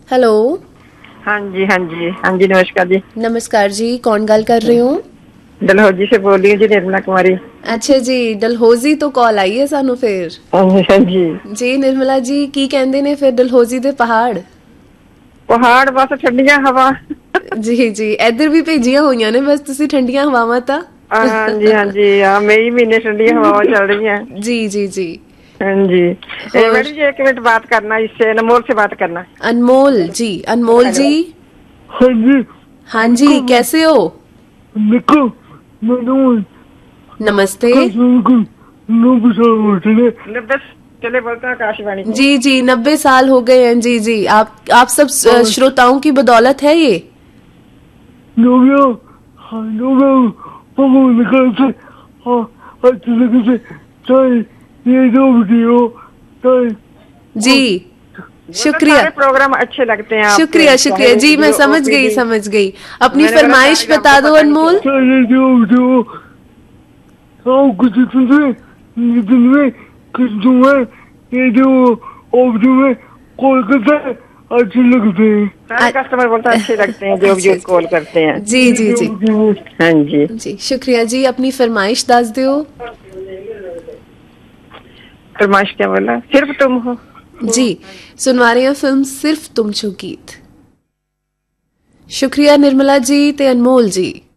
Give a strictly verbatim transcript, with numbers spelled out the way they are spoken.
Hello. हाँ जी हाँ जी हाँ जी नमस्कार जी। नमस्कार जी, कौन गल कर रहे हो? डलहौजी से बोल रही हूँ जी, निर्मला कुमारी। अच्छा जी, डलहौजी तो कॉल आई है सानू फिर। हाँ जी हाँ जी। जी निर्मला जी, की कहंदे ने फिर डलहौजी दे पहाड़? पहाड़ बस ठंडियां हवा। जी जी, इधर भी भेजियां हुई ने बस तुसी ठंडियां हवावां ता। हाँ जी हाँ जी, हाँ मई महीने ठंडियां हवाएं चल रही हैं। जी जी जी। हाँ जी। ए, और मैडम जी एक मिनट बात करना, इससे अनमोल से बात करना। अनमोल जी, अनमोल जी। हाँ जी। हाँ जी, कैसे हो? देखो मैडम नमस्ते। नब्बे चले बोलते हैं आकाशवाणी से। जी जी, नब्बे साल हो गए हैं। जी जी, आप आप सब अ, श्रोताओं की बदौलत है ये। जी शुक्रिया। सारे प्रोग्राम अच्छे लगते हैं आपके, शुक्रिया चाहे शुक्रिया जी, मैं रेडियो समझ गई ओपीडी। समझ गई। अपनी मैंने बोला फरमाइश शायद बता आपको दो पता नहीं अनमोल। चला। अच्छे लगते हैं सारे कस्टमर बोलते हैं अच्छे लगते हैं जो अच्छा जो कॉल करते हैं। जी जी जी हाँ जी। जी, शुक्रिया जी। अपनी फरमाइश दस दियो। फरमाइश क्या बोला? सिर्फ तुम हो। जी, सुनवा रहे हैं फिल्म सिर्फ तुम छो गीत। शुक्रिया निर्मला जी ते अनमोल जी।